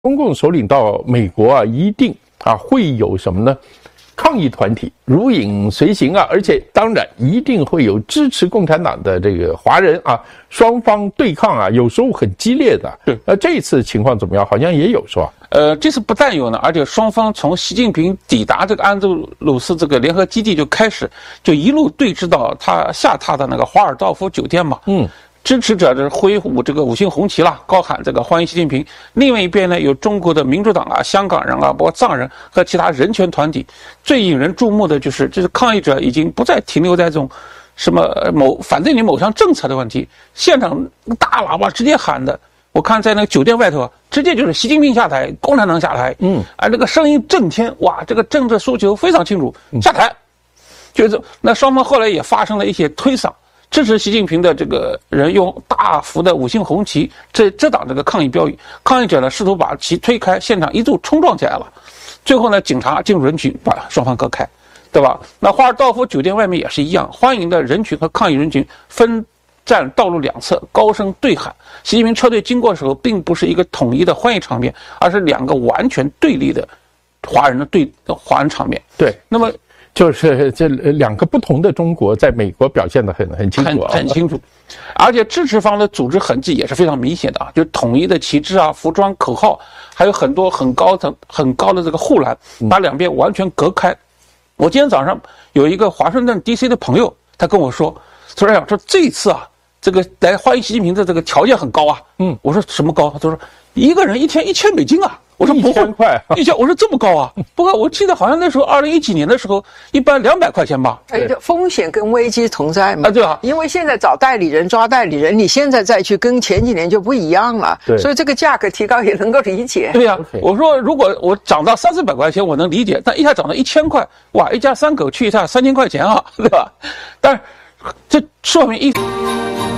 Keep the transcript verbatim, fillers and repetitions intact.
中共首领到美国啊，一定啊会有什么呢？抗议团体如影随形啊，而且当然一定会有支持共产党的这个华人啊，双方对抗啊，有时候很激烈的。 对， 呃，这一次情况怎么样？好像也有是吧？ 呃，这次不但有呢，而且双方从习近平抵达这个安德鲁斯这个联合基地就开始，就一路对峙到他下榻的那个华尔道夫酒店嘛。嗯。支持者就是挥舞这个五星红旗啦，高喊这个欢迎习近平。另外一边呢，有中国的民主党啊、香港人啊，包括藏人和其他人权团体。最引人注目的就是，这是抗议者已经不再停留在这种什么某反对你某项政策的问题，现场大喇叭直接喊的。我看在那个酒店外头啊，直接就是习近平下台，共产党下台。嗯，而这个声音震天，哇，这个政治诉求非常清楚，下台。就是那双方后来也发生了一些推搡。支持习近平的这个人用大幅的五星红旗遮遮挡这个抗议标语，抗议者呢试图把其推开，现场一度冲撞起来了。最后呢，警察进入人群把双方隔开，对吧？那华尔道夫酒店外面也是一样，欢迎的人群和抗议人群分站道路两侧，高声对喊。习近平车队经过的时候，并不是一个统一的欢迎场面，而是两个完全对立的华人的对华人场面。 对， 那么。 就是这两个不同的中国，在美国表现得很很清楚、啊， 很很清楚，而且支持方的组织痕迹也是非常明显的啊，就统一的旗帜啊、服装、口号，还有很多很高层、很高的这个护栏，把两边完全隔开。嗯、我今天早上有一个华盛顿 D C 的朋友，他跟我说，说哎呀，说这次啊，这个来欢迎习近平的这个条件很高啊。嗯，我说什么高？他说一个人一天一千美金啊。我说不会，一千，我说这么高啊？不过我记得好像那时候二零一几年的时候，一般两百块钱吧。 哎，风险跟危机同在嘛。 啊，对啊。 因为现在找代理人抓代理人，你现在再去跟前几年就不一样了。 对。 所以这个价格提高也能够理解。 对呀、啊，我说如果我涨到三四百块钱，我能理解，但一下涨到一千块，哇，一家三口去一下三千块钱啊，对吧？但是这说明一。